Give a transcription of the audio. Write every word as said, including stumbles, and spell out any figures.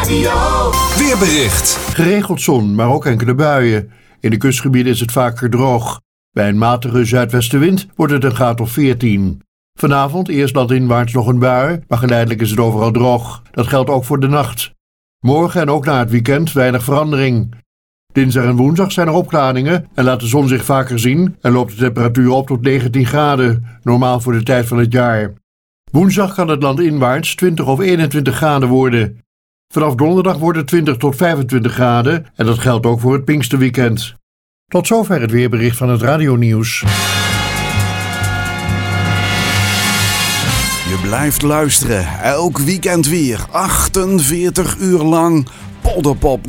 radio. Weerbericht. Geregeld zon, maar ook enkele buien. In de kustgebieden is het vaker droog. Bij een matige zuidwestenwind wordt het een graad of veertien. Vanavond eerst landinwaarts nog een bui, maar geleidelijk is het overal droog. Dat geldt ook voor de nacht. Morgen en ook na het weekend weinig verandering. Dinsdag en woensdag zijn er opklaringen en laat de zon zich vaker zien en loopt de temperatuur op tot negentien graden, normaal voor de tijd van het jaar. Woensdag kan het landinwaarts twintig of eenentwintig graden worden. Vanaf donderdag wordt het twintig tot vijfentwintig graden en dat geldt ook voor het Pinksterweekend. Tot zover het weerbericht van het radionieuws. Je blijft luisteren, elk weekend weer, achtenveertig uur lang, Polderpop